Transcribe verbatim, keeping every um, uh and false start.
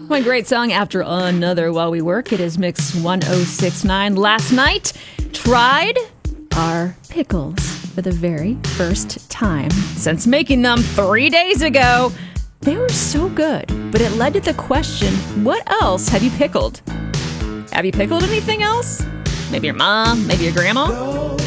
One great song after another while we work. It is Mix one oh six point nine. Last night, tried our pickles for the very first time since making them three days ago. They were so good, but it led to the question, what else have you pickled? Have you pickled anything else? Maybe your mom, maybe your grandma?